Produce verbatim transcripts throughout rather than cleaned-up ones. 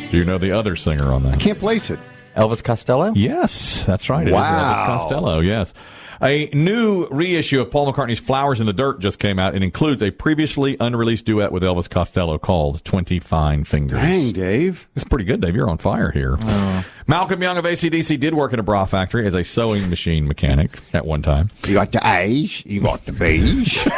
Do you know the other singer on that? I can't place it. Elvis Costello? Yes, that's right. It Wow. is Elvis Costello, yes. A new reissue of Paul McCartney's Flowers in the Dirt just came out. It includes a previously unreleased duet with Elvis Costello called twenty Fine Fingers. Dang, Dave. It's pretty good, Dave. You're on fire here. Uh. Malcolm Young of A C D C did work in a bra factory as a sewing machine mechanic at one time. You got the A's, you got the B's, you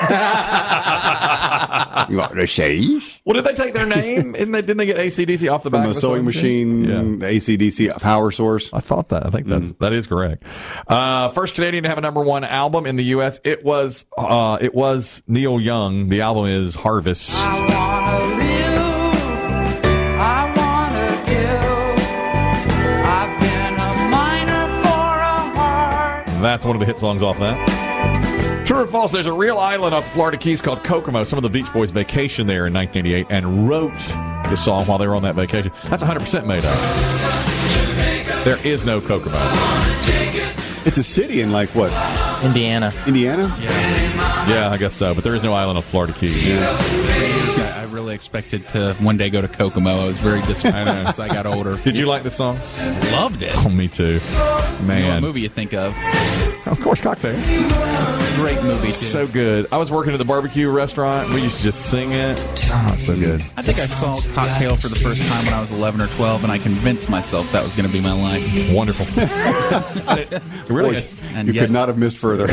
got the C's. Well, did they take their name? Didn't they, didn't they get A C D C off the From back a of a sewing machine, Yeah. A C D C power source. I thought that. I think that's, mm. that is correct. Uh, first Canadian to have a number one album in the U S. It was uh, it was Neil Young. The album is Harvest. I wanna live, I wanna give. I've been a miner for a heart. That's one of the hit songs off that. True or false, there's a real island off the Florida Keys called Kokomo. Some of the Beach Boys vacationed there in nineteen eighty-eight and wrote the song while they were on that vacation. That's one hundred percent made up. There is no Kokomo. It's a city in, like, what? Indiana. Indiana? Yeah. Yeah, I guess so. But there is no island off Florida Keys. Yeah. I, I really expected to one day go to Kokomo. I was very disappointed as I got older. Did you like the song? Loved it. Oh, me too. Man. You know what movie you think of? Of course, Cocktail. Great movie, too. So good. I was working at the barbecue restaurant. We used to just sing it. Oh, it's so good. I think I saw Cocktail for the first time when I was eleven or twelve, and I convinced myself that was going to be my life. Wonderful. it really is. And you yet, could not have missed further.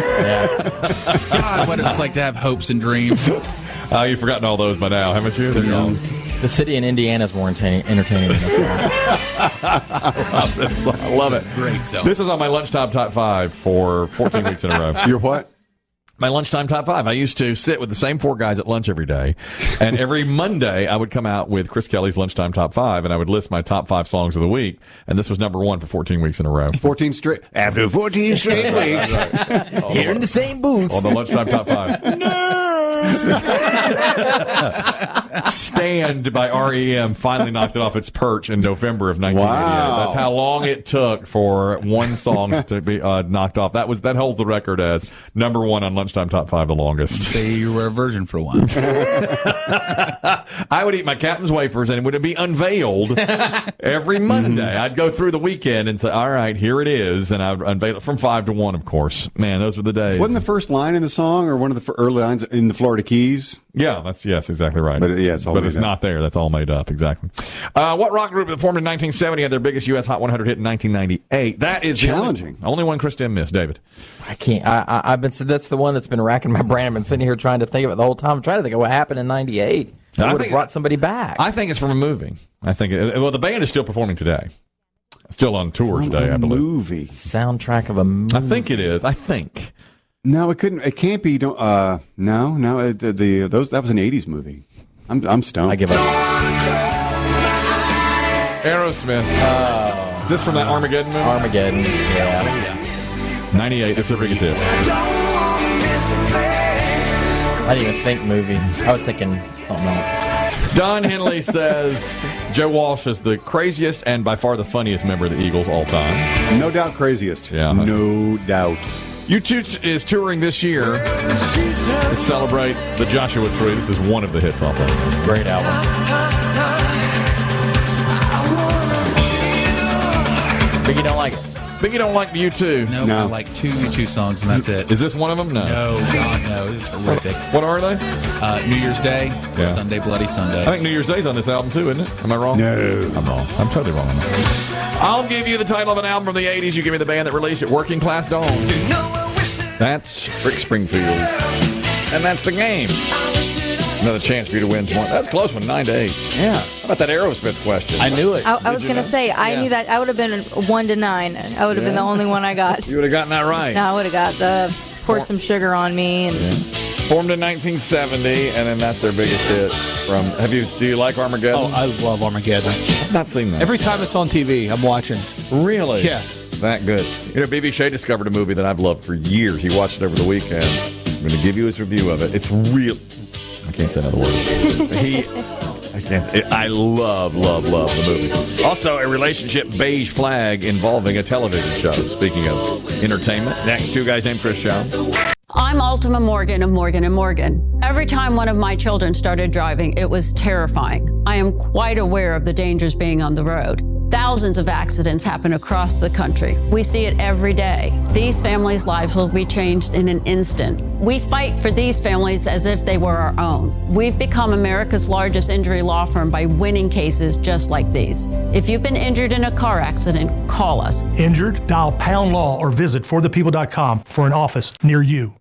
God, what it's like to have hopes and dreams. Uh, you've forgotten all those by now, haven't you? They're gone. The city in Indiana is more entertaining, entertaining than this song. I love this song. I love it. Great song. This was on my lunchtime top five for fourteen weeks in a row. Your what? My lunchtime top five. I used to sit with the same four guys at lunch every day. And every Monday, I would come out with Chris Kelly's lunchtime top five, and I would list my top five songs of the week. And this was number one for fourteen weeks in a row. fourteen straight. After fourteen straight weeks. Here in the same booth. On the lunchtime top five. Stand by R E M finally knocked it off its perch in November of nineteen eighty-eight. Wow. That's how long it took for one song to be uh, knocked off. That was that holds the record as number one on lunchtime top five the longest. Say you were a virgin for a while. I would eat my Captain's wafers and it would be unveiled every Monday. Mm-hmm. I'd go through the weekend and say, all right, here it is. And I would unveil it from five to one, of course. Man, those were the days. Wasn't the first line in the song or one of the early lines in the Florida Keys? Yeah, that's yes, exactly right. But yeah, it's all but made it's up. not there. That's all made up. Exactly. Uh, what rock group that formed in nineteen seventy had their biggest U S Hot one hundred hit in nineteen ninety-eight? That is challenging. The only, only one Chris Dim missed. David. I can't. I, I, I've been. That's the one that's been racking my brain. I've been sitting here trying to think of it the whole time. I'm trying to think of what happened in ninety-eight. I would have brought somebody back. I think it's from a movie. I think. It, well, the band is still performing today. Still on tour From today, a I believe. Movie. Soundtrack of a movie. I think it is. I think. No, it couldn't. It can't be. Don't. Uh, no, no. It, the, the those that was an eighties movie. I'm I'm stoned. I give up. Aerosmith. Uh, is this from that Armageddon movie? Armageddon. Yeah. ninety-eight. This is their biggest hit. I didn't even think movie. I was thinking something else. Don Henley says Joe Walsh is the craziest and by far the funniest member of the Eagles all time. No doubt craziest. Yeah. No doubt. U two is touring this year to celebrate the Joshua Tree. This is one of the hits off of it. Great album. Biggie don't like it. Biggie don't like U two. No, No. I like two U two songs, and that's it. Is this one of them? No. No, God, no. This is horrific. What are they? Uh, New Year's Day, Yeah. Sunday, Bloody Sunday. I think New Year's Day's on this album too, isn't it? Am I wrong? No. I'm wrong. I'm totally wrong. I'll give you the title of an album from the eighties. You give me the band that released it. Working Class Dawn. That's Rick Springfield. And that's the game. Another chance for you to win tomorrow. That's a close one, nine to eight. Yeah. How about that Aerosmith question? I knew it. I, I was you going to know? say, I Yeah. knew that. I would have been one to nine. I would have been the only one I got. You would have gotten that right. No, I would have got the pour some sugar on me. And Yeah. Formed in nineteen seventy, and then that's their biggest hit. From have you? Do you like Armageddon? Oh, I love Armageddon. I've not seen that. Every time it's on T V, I'm watching. Really? Yes. That good. You know, B B Shea discovered a movie that I've loved for years. He watched it over the weekend. I'm going to give you his review of it. It's real. I can't say another word. he. I can't. Say, I love, love, love the movie. Also, a relationship beige flag involving a television show. Speaking of entertainment, next two guys named Chris Show. On I'm Ultima Morgan of Morgan and Morgan. Every time one of my children started driving, it was terrifying. I am quite aware of the dangers being on the road. Thousands of accidents happen across the country. We see it every day. These families' lives will be changed in an instant. We fight for these families as if they were our own. We've become America's largest injury law firm by winning cases just like these. If you've been injured in a car accident, call us. Injured? Dial pound law or visit for the people dot com for an office near you.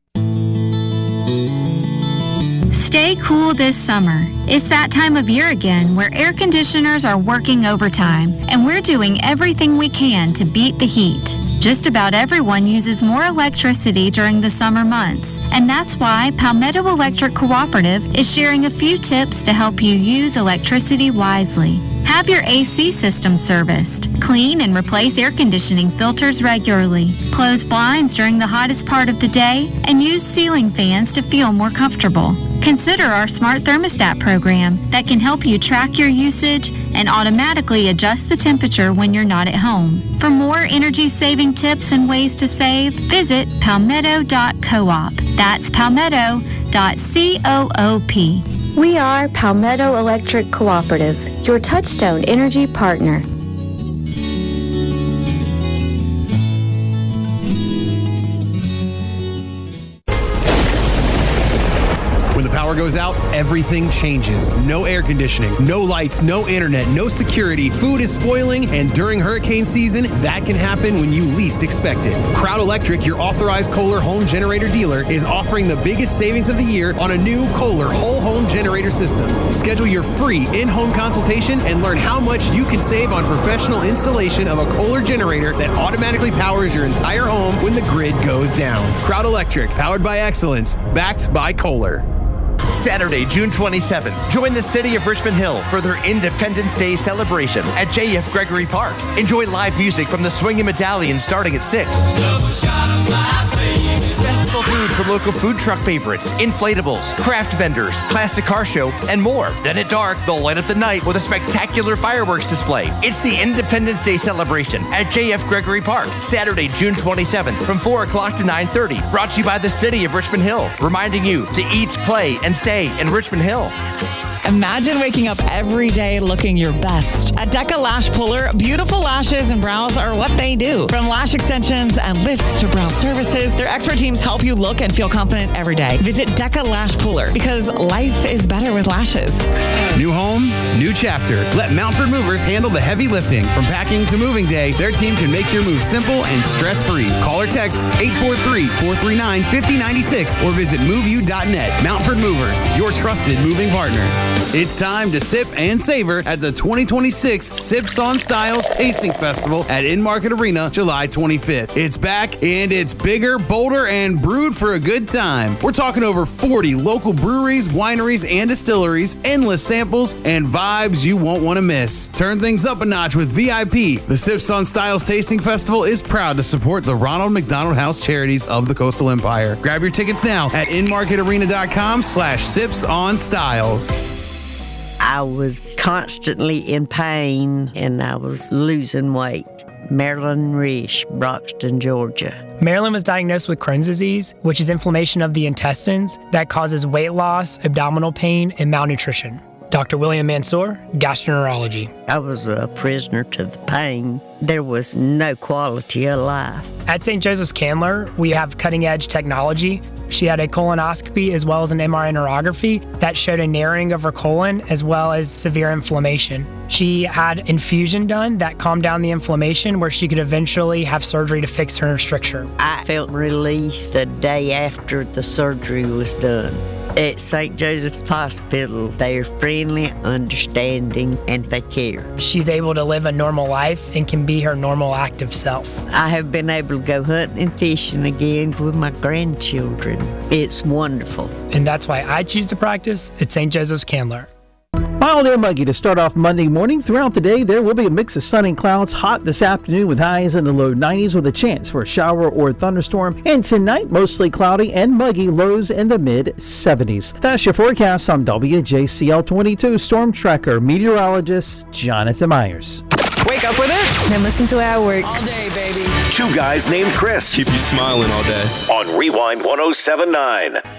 Stay cool this summer. It's that time of year again where air conditioners are working overtime, and we're doing everything we can to beat the heat. Just about everyone uses more electricity during the summer months, and that's why Palmetto Electric Cooperative is sharing a few tips to help you use electricity wisely. Have your A C system serviced. Clean and replace air conditioning filters regularly. Close blinds during the hottest part of the day, and use ceiling fans to feel more comfortable. Consider our Smart Thermostat program that can help you track your usage and automatically adjust the temperature when you're not at home. For more energy-saving tips and ways to save, visit palmetto dot coop. That's palmetto dot coop. We are Palmetto Electric Cooperative, your Touchstone Energy partner. When the power goes out, everything changes. No air conditioning, no lights, no internet, no security, food is spoiling, and during hurricane season, that can happen when you least expect it. Crowd Electric, your authorized Kohler home generator dealer, is offering the biggest savings of the year on a new Kohler whole home generator system. Schedule your free in-home consultation and learn how much you can save on professional installation of a Kohler generator that automatically powers your entire home when the grid goes down. Crowd Electric, powered by excellence, backed by Kohler. Saturday, June twenty-seventh, join the city of Richmond Hill for their Independence Day celebration at J F Gregory Park. Enjoy live music from the Swingin' Medallion starting at six. Festival food from local food truck favorites, inflatables, craft vendors, classic car show, and more. Then at dark, they'll light up the night with a spectacular fireworks display. It's the Independence Day celebration at J F Gregory Park, Saturday, June twenty-seventh, from four o'clock to nine thirty. Brought to you by the city of Richmond Hill, reminding you to eat, play, and stay in Richmond Hill. Imagine waking up every day looking your best. At Deca Lash Puller, beautiful lashes and brows are what they do. From lash extensions and lifts to brow services, their expert teams help you look and feel confident every day. Visit Deca Lash Puller because life is better with lashes. New home, new chapter. Let Mountford Movers handle the heavy lifting. From packing to moving day, their team can make your move simple and stress-free. Call or text eight four three, four three nine, five zero nine six or visit move you dot net. Mountford Movers, your trusted moving partner. It's time to sip and savor at the twenty twenty-six Sips on Styles Tasting Festival at In-Market Arena, July twenty-fifth. It's back, and it's bigger, bolder, and brewed for a good time. We're talking over forty local breweries, wineries, and distilleries, endless samples, and vibes you won't want to miss. Turn things up a notch with V I P. The Sips on Styles Tasting Festival is proud to support the Ronald McDonald House Charities of the Coastal Empire. Grab your tickets now at inmarketarena.com slash sips on styles. I was constantly in pain and I was losing weight. Marilyn Risch, Broxton, Georgia. Marilyn was diagnosed with Crohn's disease, which is inflammation of the intestines that causes weight loss, abdominal pain, and malnutrition. Doctor William Mansour, gastroenterology. I was a prisoner to the pain. There was no quality of life. At Saint Joseph's Candler, we have cutting-edge technology. She had a colonoscopy as well as an M R I neurography that showed a narrowing of her colon as well as severe inflammation. She had infusion done that calmed down the inflammation where she could eventually have surgery to fix her stricture. I felt relief the day after the surgery was done. At Saint Joseph's Hospital, they are friendly, understanding, and they care. She's able to live a normal life and can be her normal active self. I have been able to go hunting and fishing again with my grandchildren. It's wonderful. And that's why I choose to practice at Saint Joseph's Candler. Mild and muggy to start off Monday morning. Throughout the day, there will be a mix of sun and clouds. Hot this afternoon with highs in the low nineties with a chance for a shower or a thunderstorm. And tonight, mostly cloudy and muggy, lows in the mid seventies. That's your forecast. I'm W J C L twenty-two Storm Tracker meteorologist Jonathan Myers. Wake up with it. Then listen to it at work. All day, baby. Two guys named Chris. Keep you smiling all day. On Rewind one oh seven point nine.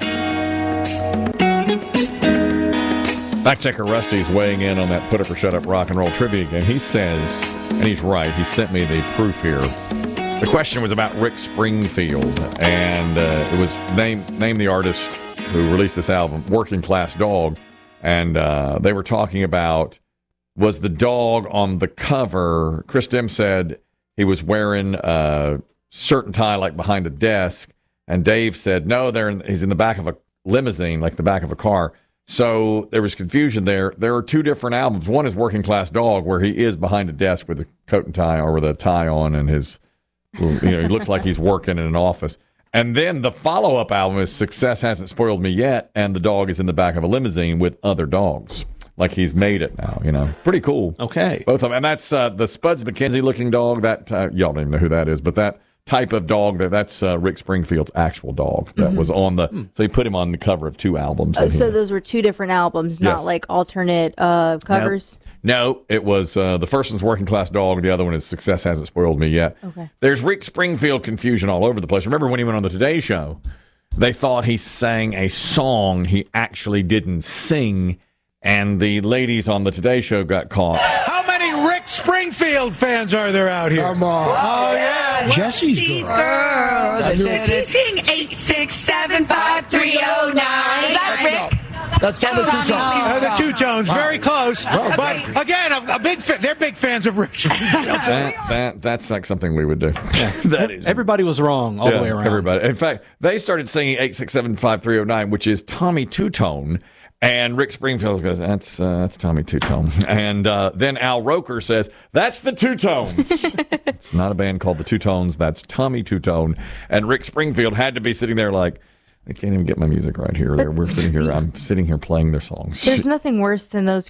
Fact checker Rusty's weighing in on that Put Up or Shut Up rock and roll trivia game. He says, and he's right, he sent me the proof here. The question was about Rick Springfield, and uh, it was name name the artist who released this album, Working Class Dog, and uh, they were talking about, was the dog on the cover? Chris Dim said he was wearing a certain tie, like behind a desk, and Dave said, no, they're in, he's in the back of a limousine, like the back of a car. So there was confusion there. There are two different albums. One is Working Class Dog, where he is behind a desk with a coat and tie, or with a tie on, and his, you know, he looks like he's working in an office. And then the follow-up album is Success Hasn't Spoiled Me Yet, and the dog is in the back of a limousine with other dogs. Like he's made it now, you know. Pretty cool. Okay. Both of them. And that's uh, the Spuds MacKenzie-looking dog. That uh, y'all don't even know who that is, but that type of dog, that that's uh, Rick Springfield's actual dog that Mhm. was on the, so he put him on the cover of two albums. Uh, that he so made. those were two different albums, not Yes. like alternate uh, covers. No, it was uh, the first one's Working Class Dog. The other one is Success Hasn't Spoiled Me Yet. Okay. There's Rick Springfield confusion all over the place. Remember when he went on the Today Show, they thought he sang a song he actually didn't sing, and the ladies on the Today Show got caught. How many Rick Springfield fans are there out here? Come on. Oh, yeah. Jesse's girl. Does he sing eight six seven five three oh nine? Is that Rick? That's Tommy Two Tones. Uh, the two tones, very close. Wow. But again, a, a big fa- they're big fans of Rick Springfield. That, that that's like something we would do. That is Everybody was wrong all Yeah, the way around. Everybody. In fact, they started singing eight six seven five three oh nine, which is Tommy Two Tone. And Rick Springfield goes, that's uh, that's Tommy Two Tone. And uh, then Al Roker says, that's the Two Tones. It's not a band called the Two Tones. That's Tommy Two Tone. And Rick Springfield had to be sitting there like, I can't even get my music right here. There, we're sitting here. I'm sitting here playing their songs. There's nothing worse than those